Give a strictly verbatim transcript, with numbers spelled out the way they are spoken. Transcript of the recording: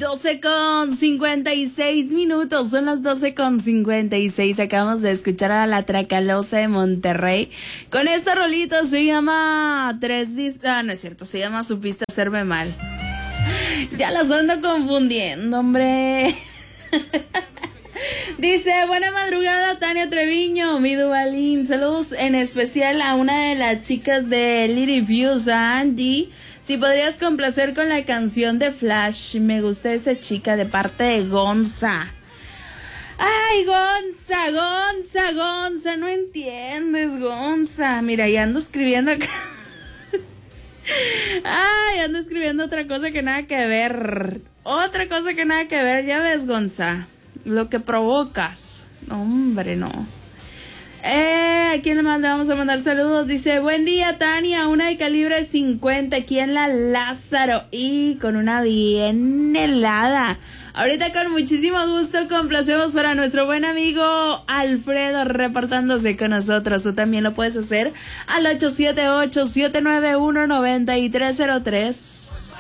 doce con cincuenta y seis minutos, son las doce con cincuenta y seis. Acabamos de escuchar a la Tracalosa de Monterrey con esta rolita, se llama Tres dis... Ah, no es cierto, se llama Supiste Hacerme Mal. Ya las ando confundiendo, hombre. Dice, buena madrugada Tania Treviño, mi Duvalín. Saludos en especial a una de las chicas de Little Views, a Angie. Si podrías complacer con la canción de Flash, me gusta esa chica, de parte de Gonza. Ay, Gonza, Gonza, Gonza, no entiendes, Gonza. Mira, ya ando escribiendo acá. Ay, ando escribiendo otra cosa que nada que ver. Otra cosa que nada que ver, ya ves, Gonza, lo que provocas. No, hombre, no. Eh, ¿a quién más le vamos a mandar saludos? Dice, buen día, Tania, una de calibre cincuenta aquí en la Lázaro y con una bien helada. Ahorita con muchísimo gusto complacemos para nuestro buen amigo Alfredo reportándose con nosotros. Tú también lo puedes hacer al ocho siete ocho, siete nueve uno, nueve tres cero tres.